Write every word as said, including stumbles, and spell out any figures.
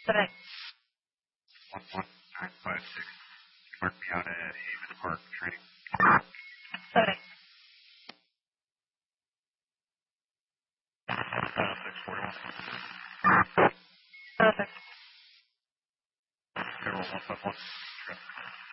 Correct. one one nine five six. You marked me out at Haven Park training. Correct. Uh, six forty-one. Perfect. Federal one five one.